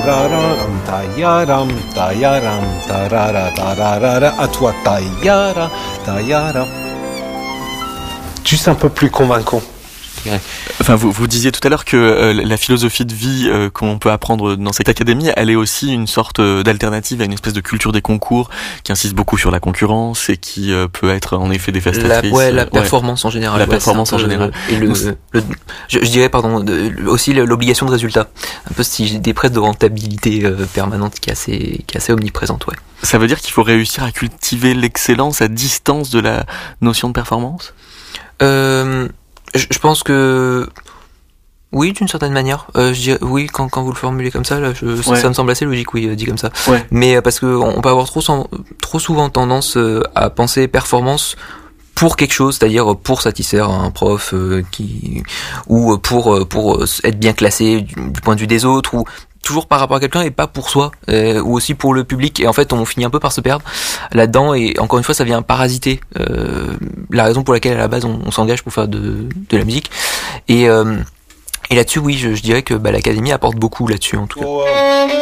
tayaram, tayaram, tarara, tarara, à toi, tayara, tayara. Juste un peu plus convaincant. Enfin, vous disiez tout à l'heure que la philosophie de vie qu'on peut apprendre dans cette académie, elle est aussi une sorte d'alternative à une espèce de culture des concours qui insiste beaucoup sur la concurrence et qui peut être en effet dévastatrice. La performance en général. La performance en général. Et je dirais, aussi l'obligation de résultat. Un peu cette idée presque de rentabilité permanente qui est assez omniprésente, ouais. Ça veut dire qu'il faut réussir à cultiver l'excellence à distance de la notion de performance ? Je pense que oui, d'une certaine manière. Je dirais, oui, quand vous le formulez comme ça, là, ça me semble assez logique, oui, dit comme ça. Ouais. Mais parce que on peut avoir trop souvent tendance à penser performance pour quelque chose, c'est-à-dire pour satisfaire un prof ou pour être bien classé du point de vue des autres, ou toujours par rapport à quelqu'un et pas pour soi, ou aussi pour le public. Et en fait, on finit un peu par se perdre là-dedans, et encore une fois, ça vient parasiter la raison pour laquelle à la base on s'engage pour faire de la musique. Et là-dessus, oui, je dirais que l'académie apporte beaucoup là-dessus, en tout cas.